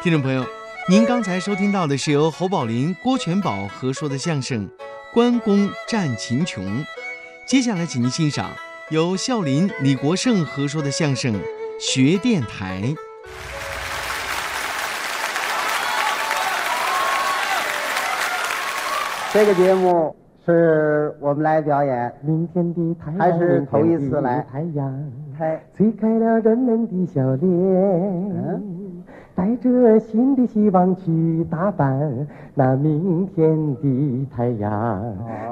听众朋友，您刚才收听到的是由侯宝林、郭全宝合说的相声《关公战秦琼》。接下来请您欣赏由孝林、李国盛合说的相声《学电台》。 这个节目是我们来表演， 明天的太阳， 还是头一次来？ 太阳嗨， 吹开了人们的笑脸，带着新的希望去打扮那明天的太阳。